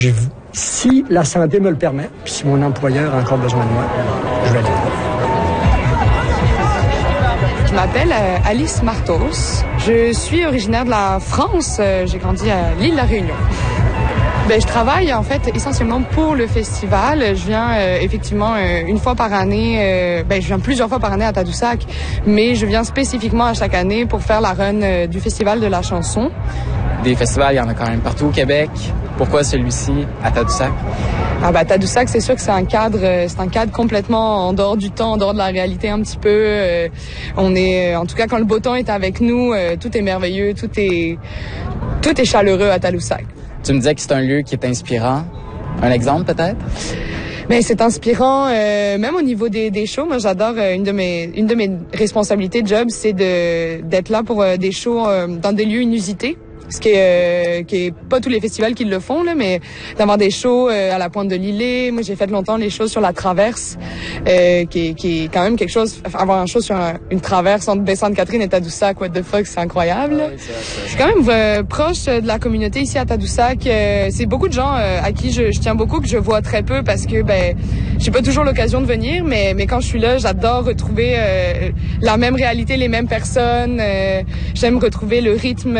Si la santé me le permet, puis si mon employeur a encore besoin de moi, je vais aller. Je m'appelle Alice Martos. Je suis originaire de la France. J'ai grandi à l'île de la Réunion. Je travaille en fait essentiellement pour le festival. Je viens effectivement une fois par année. Je viens plusieurs fois par année à Tadoussac, mais je viens spécifiquement à chaque année pour faire la run du festival de la chanson. Des festivals, il y en a quand même partout au Québec. Pourquoi celui-ci à Tadoussac? Tadoussac, c'est sûr que c'est un cadre complètement en dehors du temps, en dehors de la réalité un petit peu. On est, en tout cas, quand le beau temps est avec nous, tout est merveilleux, tout est chaleureux à Tadoussac. Tu me disais que c'est un lieu qui est inspirant. Un exemple peut-être? Mais c'est inspirant, même au niveau des shows. Moi, j'adore une de mes responsabilités de job, c'est d'être là pour des shows dans des lieux inusités. Ce qui est pas tous les festivals qui le font, là, mais d'avoir des shows à la Pointe de l'Îlet. Moi, j'ai fait longtemps les shows sur la Traverse, qui est quand même quelque chose. Avoir un show sur une traverse entre Baie-Sainte-Catherine et Tadoussac, what the fuck, c'est incroyable. Ouais, c'est quand même proche de la communauté ici à Tadoussac. C'est beaucoup de gens à qui je tiens beaucoup, que je vois très peu parce que j'ai pas toujours l'occasion de venir, mais quand je suis là, j'adore retrouver la même réalité, les mêmes personnes. J'aime retrouver le rythme,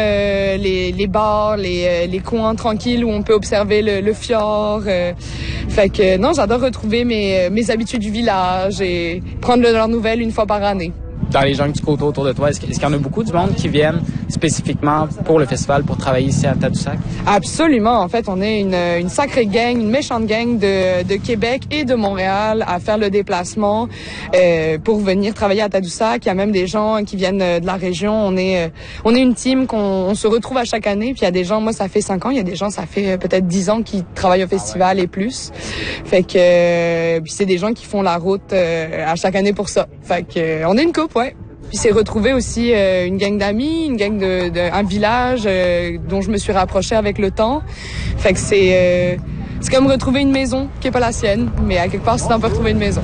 les bars, les coins tranquilles où on peut observer le fjord. Fait que non, j'adore retrouver mes habitudes du village et prendre de leurs nouvelles une fois par année. Dans les gens que tu côtoies autour de toi, est-ce qu'il y en a beaucoup du monde qui viennent spécifiquement pour le festival, pour travailler ici à Tadoussac? Absolument. En fait, on est une sacrée gang, une méchante gang de Québec et de Montréal à faire le déplacement pour venir travailler à Tadoussac. Il y a même des gens qui viennent de la région. On est une team qu'on se retrouve à chaque année. Puis il y a des gens, moi ça fait 5 ans, il y a des gens ça fait peut-être 10 ans qui travaillent au festival et plus. Fait que puis c'est des gens qui font la route à chaque année pour ça. Fait que on est une couple, ouais. Puis c'est retrouver aussi une gang d'amis, une gang un village dont je me suis rapprochée avec le temps. Fait que c'est comme retrouver une maison qui est pas la sienne, mais à quelque part c'est un peu retrouver une maison.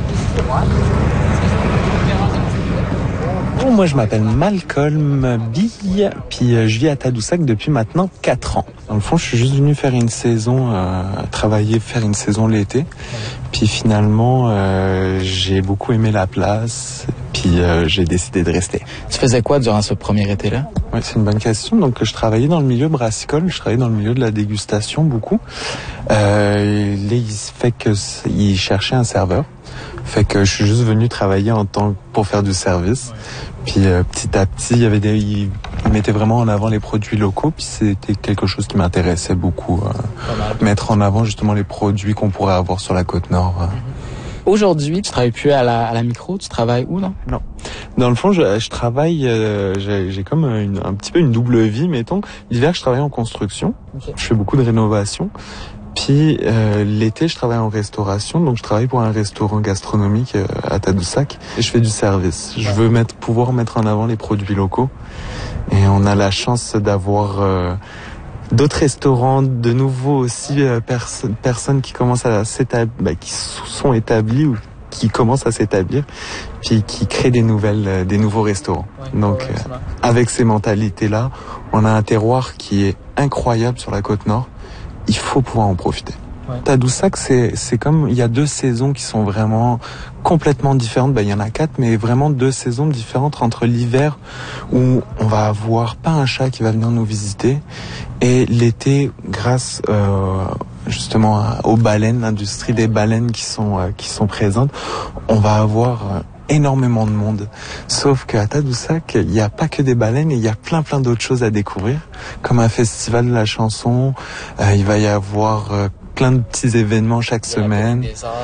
Moi, je m'appelle Malcolm Bille, puis je vis à Tadoussac depuis maintenant 4 ans. Dans le fond, je suis juste venu faire une saison, faire une saison l'été. Puis finalement, j'ai beaucoup aimé la place, puis j'ai décidé de rester. Tu faisais quoi durant ce premier été-là? Ouais, c'est une bonne question. Donc, je travaillais dans le milieu brassicole, je travaillais dans le milieu de la dégustation beaucoup. Là, il se fait qu'il cherchait un serveur. Fait que je suis juste venu travailler pour faire du service. Puis petit à petit, il mettait vraiment en avant les produits locaux. Puis c'était quelque chose qui m'intéressait beaucoup. Mettre en avant justement les produits qu'on pourrait avoir sur la Côte-Nord. Aujourd'hui, tu travailles plus à la micro, tu travailles où, non? Non. Dans le fond, je travaille, j'ai comme un petit peu une double vie, mettons. L'hiver, je travaille en construction. Okay. Je fais beaucoup de rénovation. Puis l'été, je travaille en restauration, donc je travaille pour un restaurant gastronomique à Tadoussac et je fais du service. Je veux pouvoir mettre en avant les produits locaux et on a la chance d'avoir d'autres restaurants, de nouveau aussi personnes qui commencent à s'établir, qui sont établis ou qui commencent à s'établir, puis qui créent des nouveaux restaurants. Donc avec ces mentalités-là, on a un terroir qui est incroyable sur la Côte-Nord. Il faut pouvoir en profiter. Ouais. Tadoussac, c'est comme, il y a 2 saisons qui sont vraiment complètement différentes. Il y en a 4, mais vraiment 2 saisons différentes entre l'hiver où on va avoir pas un chat qui va venir nous visiter et l'été grâce justement aux baleines, l'industrie des baleines qui sont présentes, on va avoir énormément de monde. Sauf qu'à Tadoussac, il n'y a pas que des baleines, il y a plein d'autres choses à découvrir, comme un festival de la chanson. Il va y avoir plein de petits événements chaque semaine.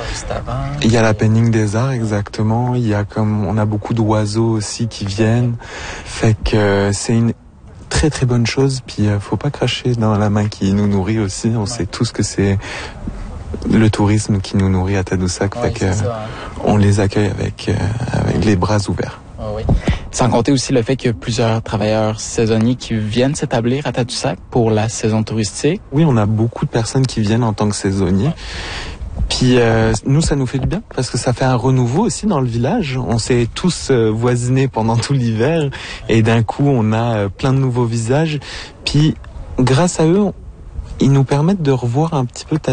Il y a l'happening des arts, exactement. On a beaucoup d'oiseaux aussi qui viennent. Fait que c'est une très très bonne chose. Puis faut pas cracher dans la main qui nous nourrit aussi. On sait tous que c'est le tourisme qui nous nourrit à Tadoussac, fait que on les accueille avec les bras ouverts. Oui. Sans compter aussi le fait qu'il y a plusieurs travailleurs saisonniers qui viennent s'établir à Tadoussac pour la saison touristique. Oui, on a beaucoup de personnes qui viennent en tant que saisonniers. Puis nous, ça nous fait du bien parce que ça fait un renouveau aussi dans le village. On s'est tous voisinés pendant tout l'hiver et d'un coup, on a plein de nouveaux visages. Puis grâce à eux, ils nous permettent de revoir un petit peu ta